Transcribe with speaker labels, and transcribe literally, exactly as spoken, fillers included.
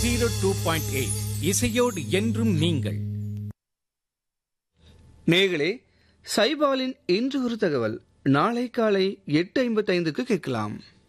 Speaker 1: Zero two point eight இசையோடு என்றும் நீங்கள்.
Speaker 2: நேயர்களே, சைபாலின் இன்று ஒரு தகவல் நாளை காலை எட்டு ஐம்பத்தைந்துக்கு கேட்கலாம்.